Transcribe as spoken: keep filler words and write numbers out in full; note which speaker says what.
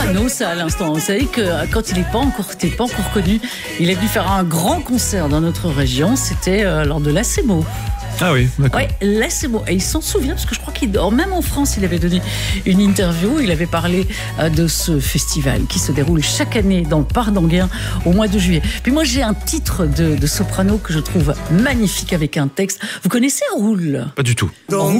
Speaker 1: Soprano, ça, à l'instant. Vous savez que quand il n'est pas encore, t'es pas encore connu, il est venu faire un grand concert dans notre région. C'était euh, lors de l'Acemo.
Speaker 2: Ah oui, d'accord.
Speaker 1: Oui, l'Acemo. Et il s'en souvient, parce que je crois qu'il dort. Même en France, il avait donné une interview. Il avait parlé euh, de ce festival qui se déroule chaque année dans le Parc d'Enghien au mois de juillet. Puis moi, j'ai un titre de, de soprano que je trouve magnifique avec un texte. Vous connaissez Roule ?
Speaker 2: Pas du tout.